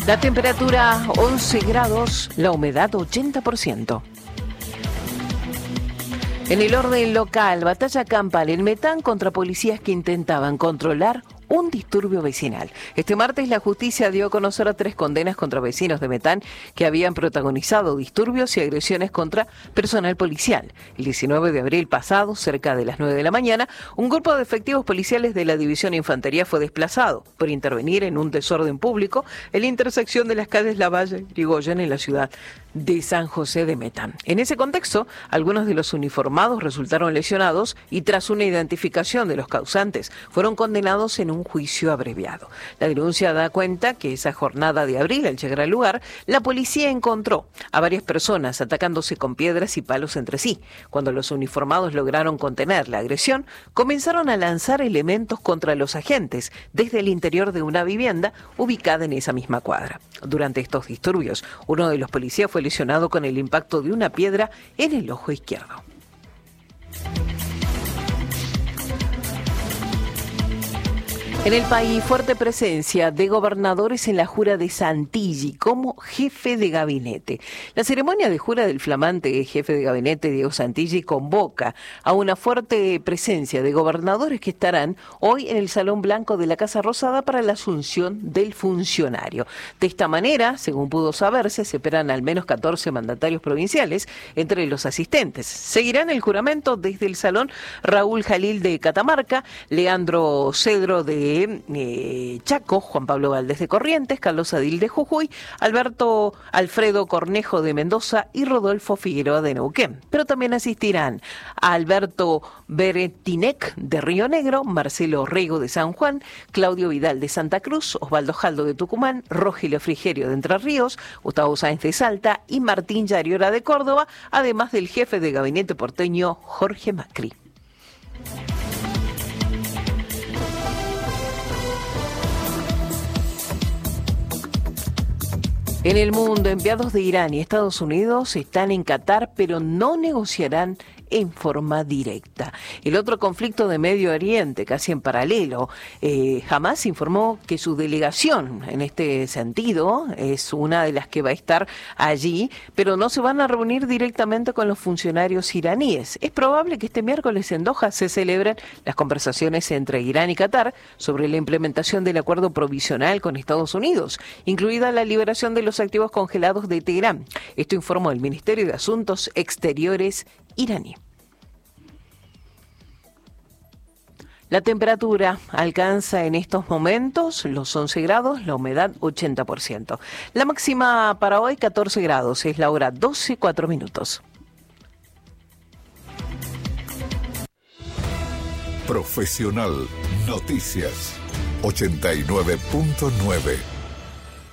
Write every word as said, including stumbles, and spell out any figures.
La temperatura once grados, la humedad ochenta por ciento. En el orden local, batalla campal en Metán contra policías que intentaban controlar un disturbio vecinal. Este martes la justicia dio a conocer a tres condenas contra vecinos de Metán que habían protagonizado disturbios y agresiones contra personal policial. El diecinueve de abril pasado, cerca de las nueve de la mañana, un grupo de efectivos policiales de la División Infantería fue desplazado por intervenir en un desorden público en la intersección de las calles Lavalle y Irigoyen en la ciudad de San José de Metán. En ese contexto, algunos de los uniformados resultaron lesionados y tras una identificación de los causantes, fueron condenados en un juicio abreviado. La denuncia da cuenta que esa jornada de abril, al llegar al lugar, la policía encontró a varias personas atacándose con piedras y palos entre sí. Cuando los uniformados lograron contener la agresión, comenzaron a lanzar elementos contra los agentes desde el interior de una vivienda ubicada en esa misma cuadra. Durante estos disturbios, uno de los policías fue lesionado con el impacto de una piedra en el ojo izquierdo. En el país, fuerte presencia de gobernadores en la jura de Santilli como jefe de gabinete. La ceremonia de jura del flamante jefe de gabinete, Diego Santilli, convoca a una fuerte presencia de gobernadores que estarán hoy en el Salón Blanco de la Casa Rosada para la asunción del funcionario. De esta manera, según pudo saberse, se esperan al menos catorce mandatarios provinciales entre los asistentes. Seguirán el juramento desde el Salón Raúl Jalil de Catamarca, Leandro Cedro de Eh, Chaco, Juan Pablo Valdés de Corrientes, Carlos Adil de Jujuy, Alberto Alfredo Cornejo de Mendoza y Rodolfo Figueroa de Neuquén. Pero también asistirán a Alberto Beretinec de Río Negro, Marcelo Orrego de San Juan, Claudio Vidal de Santa Cruz, Osvaldo Jaldo de Tucumán, Rogelio Frigerio de Entre Ríos, Gustavo Sáenz de Salta y Martín Yariora de Córdoba, además del jefe de gabinete porteño Jorge Macri. En el mundo, enviados de Irán y Estados Unidos están en Qatar, pero no negociarán en forma directa. El otro conflicto de Medio Oriente, casi en paralelo, eh, Hamas informó que su delegación, en este sentido, es una de las que va a estar allí, pero no se van a reunir directamente con los funcionarios iraníes. Es probable que este miércoles en Doha se celebren las conversaciones entre Irán y Qatar sobre la implementación del acuerdo provisional con Estados Unidos, incluida la liberación de los activos congelados de Teherán. Esto informó el Ministerio de Asuntos Exteriores iraní. La temperatura alcanza en estos momentos los once grados, la humedad ochenta por ciento. La máxima para hoy catorce grados, es la hora doce, cuatro minutos. Profesional Noticias ochenta y nueve punto nueve.